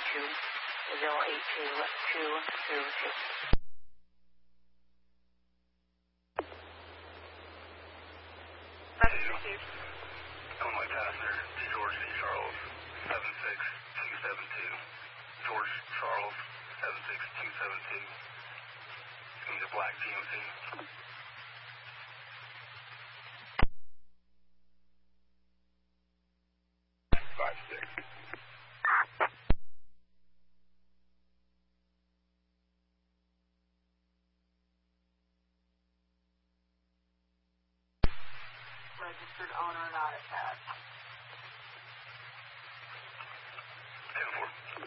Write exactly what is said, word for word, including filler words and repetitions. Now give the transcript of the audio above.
two zero eight two two two two. Message received. Illinois passenger, George C. Charles, seven six two seven two. George Charles, seven six two seven two. In the black G M C. five six. Registered owner not attached.